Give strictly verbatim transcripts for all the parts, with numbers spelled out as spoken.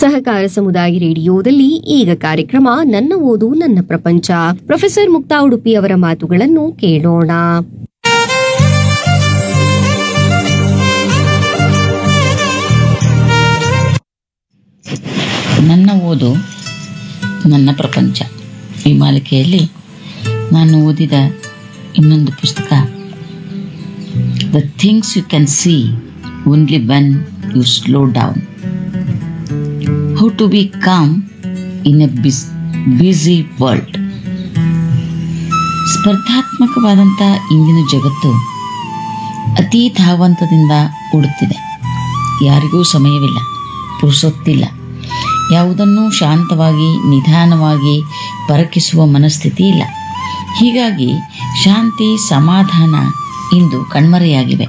ಸಹಕಾರ ಸಮುದಾಯ ರೇಡಿಯೋದಲ್ಲಿ ಈಗ ಕಾರ್ಯಕ್ರಮ ನನ್ನ ಓದು ನನ್ನ ಪ್ರಪಂಚ. ಪ್ರೊಫೆಸರ್ ಮುಕ್ತಾ ಉಡುಪಿ ಅವರ ಮಾತುಗಳನ್ನು ಕೇಳೋಣ. ನನ್ನ ಓದು ನನ್ನ ಪ್ರಪಂಚ ಈ ಮಾಲಿಕೆಯಲ್ಲಿ ನಾನು ಓದಿದ ಇನ್ನೊಂದು ಪುಸ್ತಕ the things you can see only when you slow down, how to B com in a busy world. ಸ್ಪರ್ಧಾತ್ಮಕವಾದಂಥ ಇಂದಿನ ಜಗತ್ತು ಅತೀ ಧಾವಂತದಿಂದ ಓಡುತ್ತಿದೆ. ಯಾರಿಗೂ ಸಮಯವಿಲ್ಲ, ಪುರುಸೊತ್ತಿಲ್ಲ. ಯಾವುದನ್ನೂ ಶಾಂತವಾಗಿ ನಿಧಾನವಾಗಿ ಪರಕಿಸುವ ಮನಸ್ಥಿತಿ ಇಲ್ಲ. ಹೀಗಾಗಿ ಶಾಂತಿ ಸಮಾಧಾನ ಇಂದು ಕಣ್ಮರೆಯಾಗಿವೆ.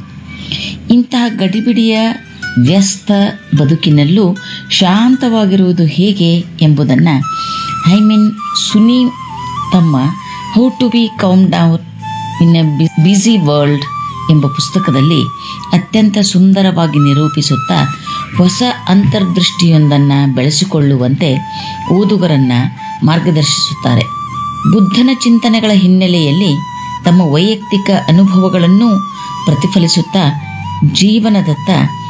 ಇಂತಹ ಗಡಿಬಿಡಿಯ ವ್ಯಸ್ತ ಬದುಕಿನಲ್ಲೂ ಶಾಂತವಾಗಿರುವುದು ಹೇಗೆ ಎಂಬುದನ್ನು ಹೈಮಿನ್ ಸುನಿ ತಮ್ಮ how to B calm down in a busy world ಎಂಬ ಪುಸ್ತಕದಲ್ಲಿ ಅತ್ಯಂತ ಸುಂದರವಾಗಿ ನಿರೂಪಿಸುತ್ತಾ ಹೊಸ ಅಂತರ್ದೃಷ್ಟಿಯೊಂದನ್ನು ಬೆಳೆಸಿಕೊಳ್ಳುವಂತೆ ಓದುಗರನ್ನು ಮಾರ್ಗದರ್ಶಿಸುತ್ತಾರೆ. ಬುದ್ಧನ ಚಿಂತನೆಗಳ ಹಿನ್ನೆಲೆಯಲ್ಲಿ ತಮ್ಮ ವೈಯಕ್ತಿಕ ಅನುಭವಗಳನ್ನು ಪ್ರತಿಫಲಿಸುತ್ತಾ ಜೀವನದತ್ತ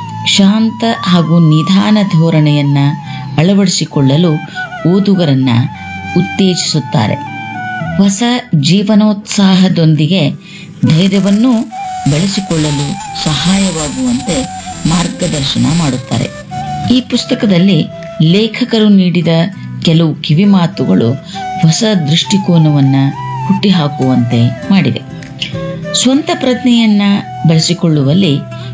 ಶಾಂತ ಹಾಗೂ ನಿಧಾನ ಧೋರಣೆಯನ್ನು ಅಳವಡಿಸಿಕೊಳ್ಳಲು ಓದುಗರನ್ನು ಉತ್ತೇಜಿಸುತ್ತಾರೆ. ಹೊಸ ಜೀವನೋತ್ಸಾಹದೊಂದಿಗೆ ಧೈರ್ಯವನ್ನು ಬೆಳೆಸಿಕೊಳ್ಳಲು ಸಹಾಯವಾಗುವಂತೆ ಮಾರ್ಗದರ್ಶನ ಮಾಡುತ್ತಾರೆ. ಈ ಪುಸ್ತಕದಲ್ಲಿ ಲೇಖಕರು ನೀಡಿದ ಕೆಲವು ಕಿವಿಮಾತುಗಳು ಹೊಸ ದೃಷ್ಟಿಕೋನವನ್ನು ಹುಟ್ಟಿಹಾಕುವಂತೆ ಮಾಡಿವೆ. ಸ್ವಂತ ಪ್ರಜ್ಞೆಯನ್ನು ಬೆಳೆಸಿಕೊಳ್ಳುವಲ್ಲಿ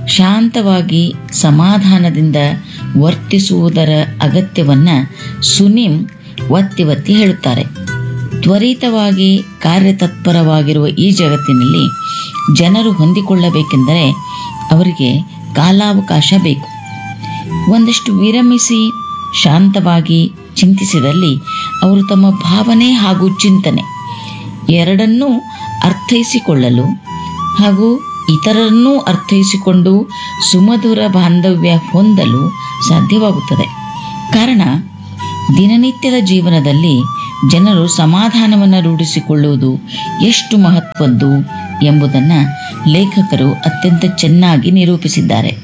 ಶಾಂತವಾಗಿ ಸಮಾಧಾನದಿಂದ ವರ್ತಿಸುವುದರ ಅಗತ್ಯವನ್ನು ಸುನಿಮ್ ಒತ್ತಿ ಒತ್ತಿ ಹೇಳುತ್ತಾರೆ. ತ್ವರಿತವಾಗಿ ಕಾರ್ಯತತ್ಪರವಾಗಿರುವ ಈ ಜಗತ್ತಿನಲ್ಲಿ ಜನರು ಹೊಂದಿಕೊಳ್ಳಬೇಕೆಂದರೆ ಅವರಿಗೆ ಕಾಲಾವಕಾಶ ಬೇಕು. ಒಂದಷ್ಟು ವಿರಮಿಸಿ ಶಾಂತವಾಗಿ ಚಿಂತಿಸಿದಲ್ಲಿ ಅವರು ತಮ್ಮ ಭಾವನೆ ಹಾಗೂ ಚಿಂತನೆ ಎರಡನ್ನೂ ಅರ್ಥೈಸಿಕೊಳ್ಳಲು ಹಾಗೂ ಇತರರನ್ನೂ ಅರ್ಥೈಸಿಕೊಂಡು ಸುಮಧುರ ಬಾಂಧವ್ಯ ಹೊಂದಲು ಸಾಧ್ಯವಾಗುತ್ತದೆ. ಕಾರಣ ದಿನನಿತ್ಯದ ಜೀವನದಲ್ಲಿ ಜನರು ಸಮಾಧಾನವನ್ನು ರೂಢಿಸಿಕೊಳ್ಳುವುದು ಎಷ್ಟು ಮಹತ್ವದ್ದು ಎಂಬುದನ್ನು ಲೇಖಕರು ಅತ್ಯಂತ ಚೆನ್ನಾಗಿ ನಿರೂಪಿಸಿದ್ದಾರೆ.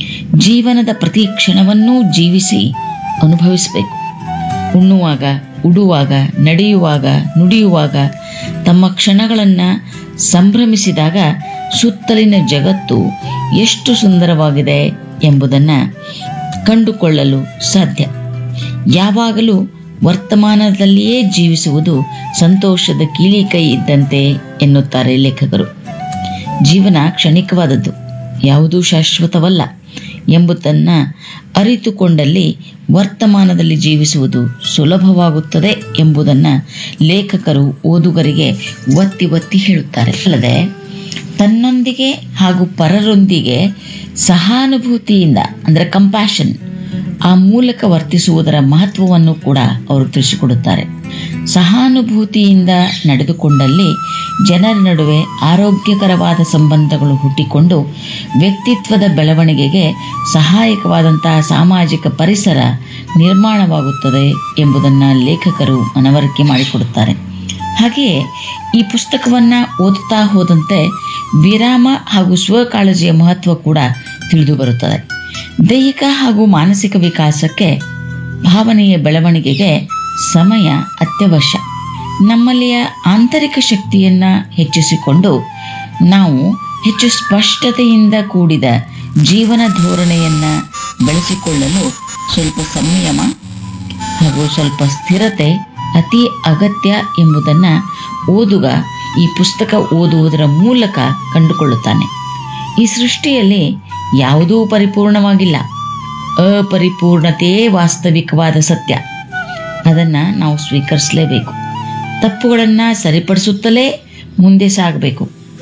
ಜೀವನದ ಪ್ರತಿ ಕ್ಷಣವನ್ನೂ ಜೀವಿಸಿ ಅನುಭವಿಸಬೇಕು. ಉಣ್ಣುವಾಗ, ಉಡುವಾಗ, ನಡೆಯುವಾಗ, ನುಡಿಯುವಾಗ ತಮ್ಮ ಕ್ಷಣಗಳನ್ನು ಸಂಭ್ರಮಿಸಿದಾಗ ಸುತ್ತಲಿನ ಜಗತ್ತು ಎಷ್ಟು ಸುಂದರವಾಗಿದೆ ಎಂಬುದನ್ನು ಕಂಡುಕೊಳ್ಳಲು ಸಾಧ್ಯ. ಯಾವಾಗಲೂ ವರ್ತಮಾನದಲ್ಲಿಯೇ ಜೀವಿಸುವುದು ಸಂತೋಷದ ಕೀಲಿಕೈ ಇದ್ದಂತೆ ಎನ್ನುತ್ತಾರೆ ಲೇಖಕರು. ಜೀವನ ಕ್ಷಣಿಕವಾದದ್ದು, ಯಾವುದೂ ಶಾಶ್ವತವಲ್ಲ ಎಂಬುದನ್ನು ಅರಿತುಕೊಂಡಲ್ಲಿ ವರ್ತಮಾನದಲ್ಲಿ ಜೀವಿಸುವುದು ಸುಲಭವಾಗುತ್ತದೆ ಎಂಬುದನ್ನು ಲೇಖಕರು ಓದುಗರಿಗೆ ಒತ್ತಿ ಒತ್ತಿ ಹೇಳುತ್ತಾರೆ. ಅಲ್ಲದೆ ತನ್ನೊಂದಿಗೆ ಹಾಗೂ ಪರರೊಂದಿಗೆ ಸಹಾನುಭೂತಿಯಿಂದ ಅಂದರೆ ಕಂಪ್ಯಾಷನ್ ಆ ಮೂಲಕ ವರ್ತಿಸುವುದರ ಮಹತ್ವವನ್ನು ಕೂಡ ಅವರು ತಿಳಿಸಿಕೊಡುತ್ತಾರೆ. ಸಹಾನುಭೂತಿಯಿಂದ ನಡೆದುಕೊಂಡಲ್ಲಿ ಜನರ ನಡುವೆ ಆರೋಗ್ಯಕರವಾದ ಸಂಬಂಧಗಳು ಹುಟ್ಟಿಕೊಂಡು ವ್ಯಕ್ತಿತ್ವದ ಬೆಳವಣಿಗೆಗೆ ಸಹಾಯಕವಾದಂತಹ ಸಾಮಾಜಿಕ ಪರಿಸರ ನಿರ್ಮಾಣವಾಗುತ್ತದೆ ಎಂಬುದನ್ನು ಲೇಖಕರು ಮನವರಿಕೆ ಮಾಡಿಕೊಡುತ್ತಾರೆ. ಹಾಗೆಯೇ ಈ ಪುಸ್ತಕವನ್ನು ಓದುತ್ತಾ ಹೋದಂತೆ ವಿರಾಮ ಹಾಗೂ ಸ್ವಕಾಳಜಿಯ ಮಹತ್ವ ಕೂಡ ತಿಳಿದು ಬರುತ್ತದೆ. ದೈಹಿಕ ಹಾಗೂ ಮಾನಸಿಕ ವಿಕಾಸಕ್ಕೆ, ಭಾವನೆಯ ಬೆಳವಣಿಗೆಗೆ ಸಮಯ ಅತ್ಯವಶ್ಯ. ನಮ್ಮಲ್ಲಿಯ ಆಂತರಿಕ ಶಕ್ತಿಯನ್ನು ಹೆಚ್ಚಿಸಿಕೊಂಡು ನಾವು ಹೆಚ್ಚು ಸ್ಪಷ್ಟತೆಯಿಂದ ಕೂಡಿದ ಜೀವನ ಧೋರಣೆಯನ್ನು ಬೆಳೆಸಿಕೊಳ್ಳಲು ಸ್ವಲ್ಪ ಸಂಯಮ ಹಾಗೂ ಸ್ವಲ್ಪ ಸ್ಥಿರತೆ ಅತಿ ಅಗತ್ಯ ಎಂಬುದನ್ನು ಓದುಗ ಈ ಪುಸ್ತಕ ಓದುವುದರ ಮೂಲಕ ಕಂಡುಕೊಳ್ಳುತ್ತಾನೆ. ಈ ಸೃಷ್ಟಿಯಲ್ಲಿ ಯಾವುದೂ ಪರಿಪೂರ್ಣವಾಗಿಲ್ಲ. ಅಪರಿಪೂರ್ಣತೆಯೇ ವಾಸ್ತವಿಕವಾದ ಸತ್ಯ. ಅದನ್ನು ನಾವು ಸ್ವೀಕರಿಸಲೇಬೇಕು. ತಪ್ಪುಗಳನ್ನು ಸರಿಪಡಿಸುತ್ತಲೇ ಮುಂದೆ ಸಾಗಬೇಕು.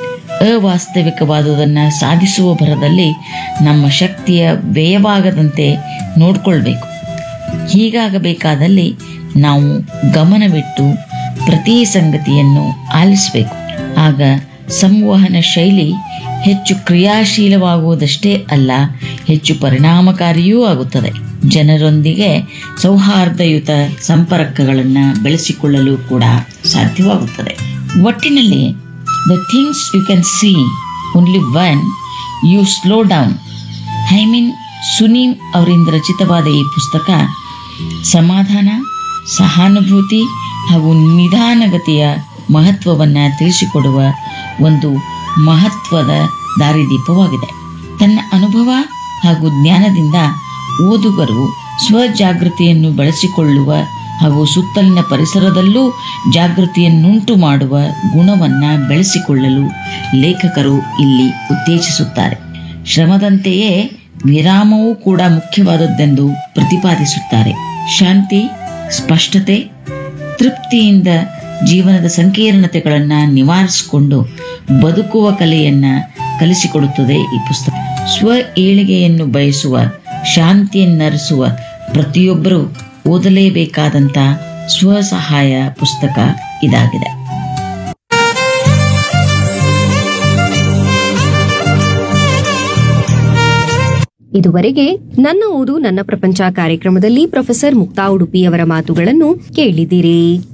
ಅವಾಸ್ತವಿಕವಾದುದನ್ನು ಸಾಧಿಸುವ ಭರದಲ್ಲಿ ನಮ್ಮ ಶಕ್ತಿಯ ವ್ಯಯವಾಗದಂತೆ ನೋಡಿಕೊಳ್ಬೇಕು. ಹೀಗಾಗಬೇಕಾದಲ್ಲಿ ನಾವು ಗಮನವಿಟ್ಟು ಪ್ರತಿ ಸಂಗತಿಯನ್ನು ಆಲಿಸಬೇಕು. ಆಗ ಸಂವಹನ ಶೈಲಿ ಹೆಚ್ಚು ಕ್ರಿಯಾಶೀಲವಾಗುವುದಷ್ಟೇ ಅಲ್ಲ, ಹೆಚ್ಚು ಪರಿಣಾಮಕಾರಿಯೂ ಆಗುತ್ತದೆ. ಜನರೊಂದಿಗೆ ಸೌಹಾರ್ದಯುತ ಸಂಪರ್ಕಗಳನ್ನು ಬೆಳೆಸಿಕೊಳ್ಳಲು ಕೂಡ ಸಾಧ್ಯವಾಗುತ್ತದೆ. ಒಟ್ಟಿನಲ್ಲಿ the things you can see only one you slow down. ಹೈಮಿನ್ ಸುನೀಮ್ ಅವರಿಂದ ರಚಿತವಾದ ಈ ಪುಸ್ತಕ ಸಮಾಧಾನ, ಸಹಾನುಭೂತಿ ಹಾಗೂ ನಿಧಾನಗತಿಯ ಮಹತ್ವವನ್ನು ತಿಳಿಸಿಕೊಡುವ ಒಂದು ಮಹತ್ವದ ದಾರಿದೀಪವಾಗಿದೆ. ತನ್ನ ಅನುಭವ ಹಾಗೂ ಜ್ಞಾನದಿಂದ ಓದುಗರು ಸ್ವಜಾಗೃತಿಯನ್ನು ಬೆಳೆಸಿಕೊಳ್ಳುವ ಹಾಗೂ ಸುತ್ತಲಿನ ಪರಿಸರದಲ್ಲೂ ಜಾಗೃತಿಯನ್ನುಂಟು ಮಾಡುವ ಗುಣವನ್ನು ಬೆಳೆಸಿಕೊಳ್ಳಲು ಲೇಖಕರು ಇಲ್ಲಿ ಉತ್ತೇಜಿಸುತ್ತಾರೆ. ಶ್ರಮದಂತೆಯೇ ವಿರಾಮವೂ ಕೂಡ ಮುಖ್ಯವಾದದ್ದೆಂದು ಪ್ರತಿಪಾದಿಸುತ್ತಾರೆ. ಶಾಂತಿ, ಸ್ಪಷ್ಟತೆ, ತೃಪ್ತಿಯಿಂದ ಜೀವನದ ಸಂಕೀರ್ಣತೆಗಳನ್ನು ನಿವಾರಿಸಿಕೊಂಡು ಬದುಕುವ ಕಲೆಯನ್ನು ಕಲಿಸಿಕೊಡುತ್ತದೆ ಈ ಪುಸ್ತಕ. ಸ್ವ ಏಳಿಗೆಯನ್ನು ಬಯಸುವ, ಶಾಂತಿಯನ್ನರಿಸುವ ಪ್ರತಿಯೊಬ್ಬರೂ ಓದಲೇಬೇಕಾದಂಥ ಸ್ವಸಹಾಯ ಪುಸ್ತಕ ಇದಾಗಿದೆ. ಇದುವರೆಗೆ ನನ್ನ ಓದು ನನ್ನ ಪ್ರಪಂಚ ಕಾರ್ಯಕ್ರಮದಲ್ಲಿ ಪ್ರೊಫೆಸರ್ ಮುಕ್ತಾ ಉಡುಪಿಯವರ ಮಾತುಗಳನ್ನು ಕೇಳಿದಿರಿ.